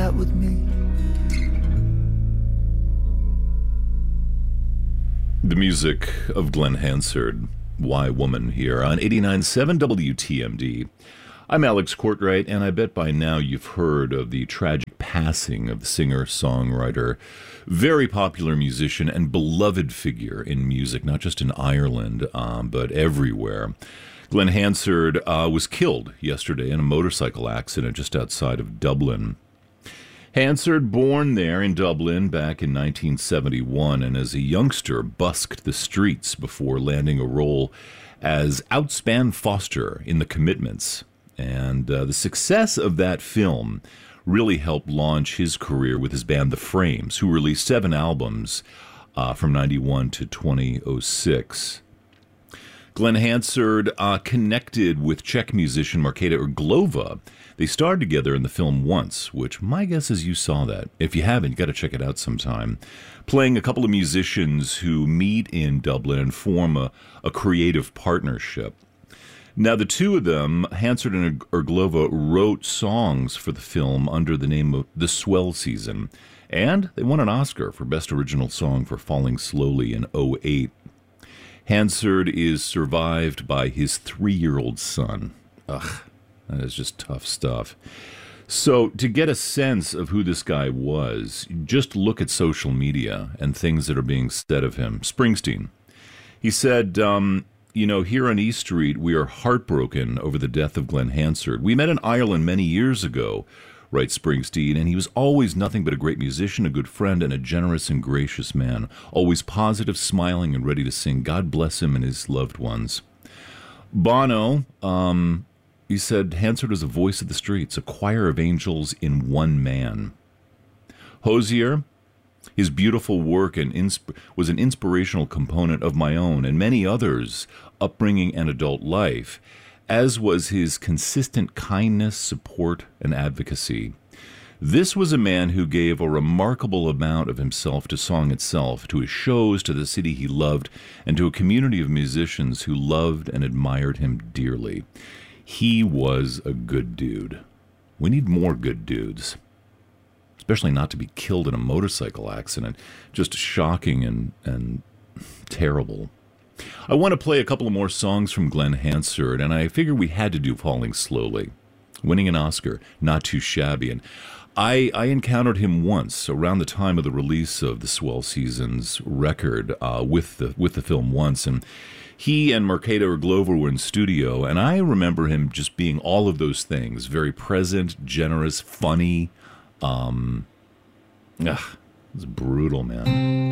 chat with me. The music of Glenn Hansard, Why Woman, here on 89.7 WTMD. I'm Alex Courtwright, and I bet by now you've heard of the tragic passing of the singer-songwriter, very popular musician and beloved figure in music, not just in Ireland, but everywhere. Glenn Hansard was killed yesterday in a motorcycle accident just outside of Dublin. Hansard, born there in Dublin back in 1971, and as a youngster busked the streets before landing a role as Outspan Foster in The Commitments. And the success of that film really helped launch his career with his band The Frames, who released 7 albums from 91 to 2006. Glenn Hansard connected with Czech musician Markéta Irglová. They starred together in the film Once, which my guess is you saw that. If you haven't, you got to check it out sometime. Playing a couple of musicians who meet in Dublin and form a creative partnership. Now, the two of them, Hansard and Irglová, wrote songs for the film under the name of The Swell Season, and they won an Oscar for Best Original Song for Falling Slowly in 2008. Hansard is survived by his 3-year-old son. Ugh, that is just tough stuff. So, to get a sense of who this guy was, just look at social media and things that are being said of him. Springsteen, he said, here on East Street, we are heartbroken over the death of Glenn Hansard. We met in Ireland many years ago, writes Springsteen, and he was always nothing but a great musician, a good friend, and a generous and gracious man. Always positive, smiling, and ready to sing. God bless him and his loved ones. Bono, he said, Hansard was a voice of the streets, a choir of angels in one man. Hozier, his beautiful work was an inspirational component of my own and many others' upbringing and adult life, as was his consistent kindness, support, and advocacy. This was a man who gave a remarkable amount of himself to song itself, to his shows, to the city he loved, and to a community of musicians who loved and admired him dearly. He was a good dude. We need more good dudes. Especially not to be killed in a motorcycle accident. Just shocking and terrible. I want to play a couple of more songs from Glenn Hansard, and I figured we had to do Falling Slowly. Winning an Oscar, not too shabby. And I encountered him once around the time of the release of the Swell Season's record with the film Once, and he and Markéta Irglová were in studio, and I remember him just being all of those things. Very present, generous, funny. It's brutal, man.